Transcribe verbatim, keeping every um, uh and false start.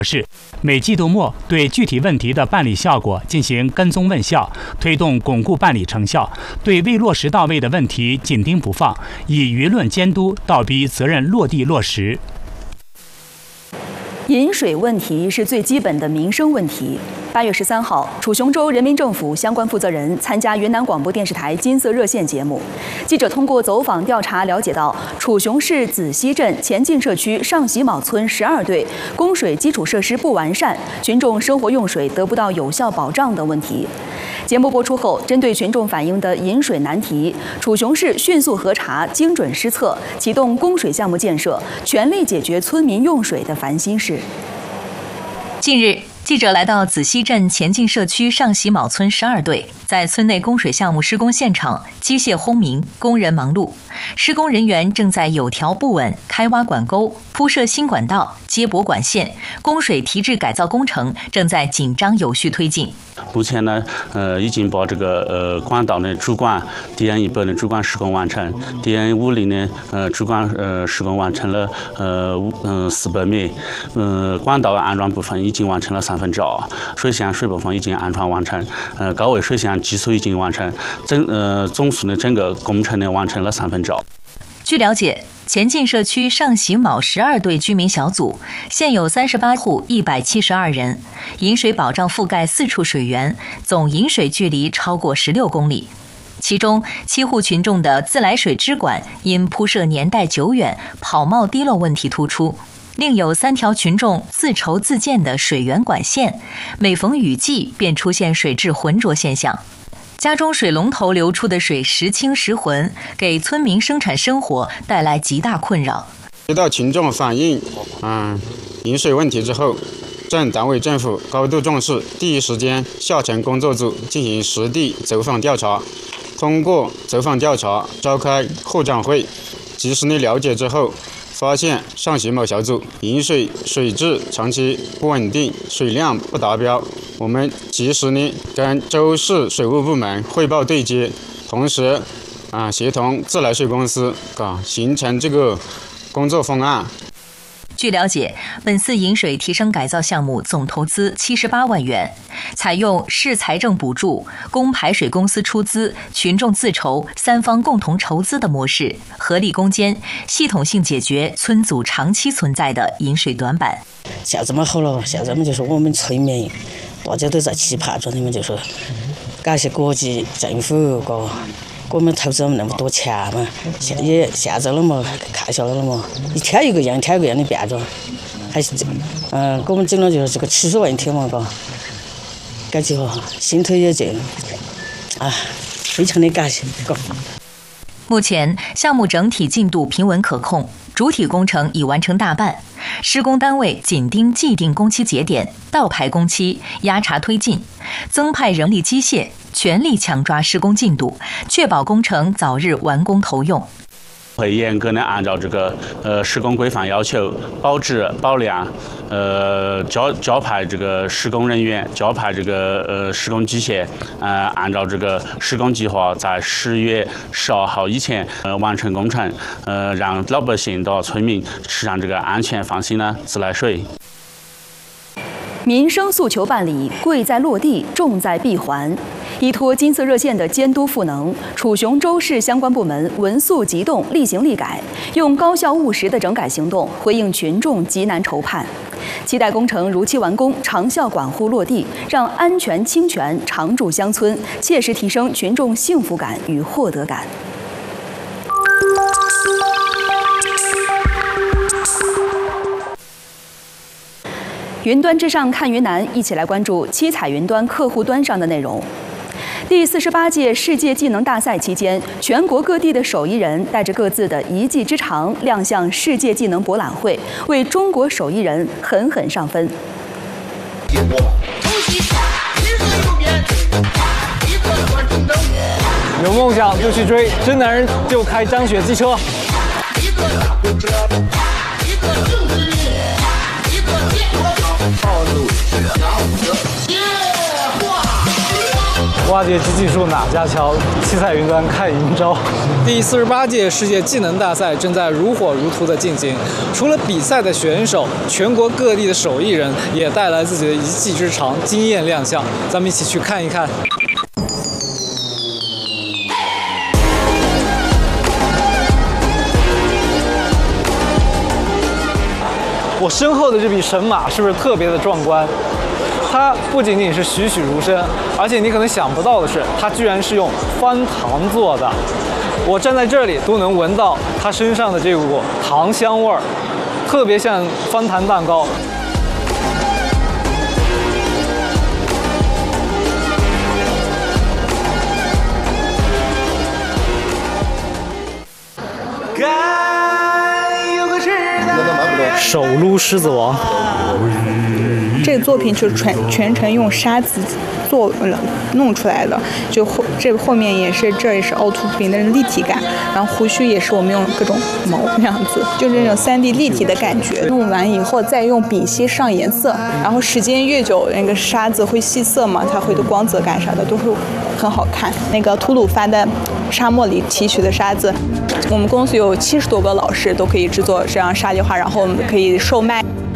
是每季度末对具体问题的办理效果进行跟踪问效，推动巩固办理成效，对未落实到位的问题紧盯不放，以舆论监督倒逼责任落地落实。 饮水问题是最基本的民生问题。八月十三号，楚雄州人民政府相关负责人参加云南广播电视台金色热线节目。记者通过走访调查了解到，楚雄市子溪镇前进社区上喜卯村十二队供水基础设施不完善，群众生活用水得不到有效保障等问题。节目播出后，针对群众反映的饮水难题，楚雄市迅速核查、精准施策，启动供水项目建设，全力解决村民用水的烦心事。 近日，记者来到子溪镇前进社区上喜卯村十二队，在村内供水项目施工现场，机械轰鸣，工人忙碌，施工人员正在有条不紊开挖管沟、铺设新管道、接驳管线，供水提质改造工程正在紧张有序推进。 目前呢，呃，已经把这个呃管道的主管 D N 一百的主管施工完成 ，D N 五零的呃主管呃施工完成了呃五嗯四百米，呃管道安装部分已经完成了三分之二，水线水泵房已经安装完成，呃高位水线基础已经完成，整呃总数的整个工程呢完成了三分之二。 据了解，前进社区上喜卯十二队居民小组现有三十八户一百七十二人，饮水保障覆盖四处水源，总饮水距离超过十六公里。其中七户群众的自来水支管因铺设年代久远、跑冒滴漏问题突出，另有三条群众自筹自建的水源管线，每逢雨季便出现水质浑浊现象。家中水龙头流出的水时清时浑，给村民生产生活带来极大困扰。 接到群众反映，嗯，饮水问题之后，镇党委政府高度重视，第一时间下沉工作组进行实地走访调查。通过走访调查，召开扩展会，及时的了解之后，发现上喜卯小组饮水水质长期不稳定，水量不达标。我们及时呢跟州市水务部门汇报对接，同时啊协同自来水公司啊形成这个工作方案。 据了解，本次饮水提升改造项目总投资七十八万元，采用市财政补助、供排水公司出资、群众自筹三方共同筹资的模式，合力攻坚，系统性解决村组长期存在的饮水短板。 现在嘛好了，现在嘛就是我们村民大家都在期盼着，你们就说感谢国际政府个。我们投资了那么多钱嘛，现也现在了嘛，看下来了嘛，一天一个样，一天一个样的变着，还是嗯、呃，给我们整了就是这个吃水问题嘛，嘎，感觉心头也这，啊，非常的感谢，嘎。 目前项目整体进度平稳可控，主体工程已完成大半，施工单位紧盯既定工期节点，倒排工期，压查推进，增派人力机械，全力抢抓施工进度，确保工程早日完工投用。 会严格的按照这个呃施工规范要求，保质保量，呃交交派这个施工人员，交派这个呃施工机械，呃按照这个施工计划，在十月十二号以前呃完成工程，呃让老百姓到村民吃上这个安全放心的自来水。 民生诉求办理，贵在落地，重在闭环。依托金色热线的监督赋能，楚雄州市相关部门闻速急动，力行力改，用高效务实的整改行动回应群众急难愁盼。期待工程如期完工，长效管护落地，让安全清泉常驻乡村，切实提升群众幸福感与获得感。云端之上看云南，一起来关注七彩云端客户端上的内容。第四十八届世界技能大赛期间，全国各地的手艺人带着各自的一技之长亮相世界技能博览会，为中国手艺人狠狠上分。 有梦想就去追，真男人就开张雪机车。哇， 八届之技术哪家强？七彩云端看云招。第四十八届世界技能大赛正在如火如荼的进行。除了比赛的选手，全国各地的手艺人也带来自己的一技之长，惊艳亮相。咱们一起去看一看。我身后的这匹神马是不是特别的壮观？它不仅仅是栩栩如生，而且你可能想不到的是，它居然是用翻糖做的。我站在这里都能闻到它身上的这股糖香味儿，特别像翻糖蛋糕。手撸狮子王， 这个作品就是全全程用沙子做了弄出来的，就后这个后面也是，这也是凹凸不平的立体感，然后胡须也是我们用各种毛那样子，就是那种三 D 立体的感觉。弄完以后再用丙烯上颜色，然后时间越久，那个沙子会细色嘛，它会的光泽感啥的都会很好看。那个吐鲁番的沙漠里提取的沙子，我们公司有七十多个老师都可以制作这样沙粒花，然后我们可以售卖。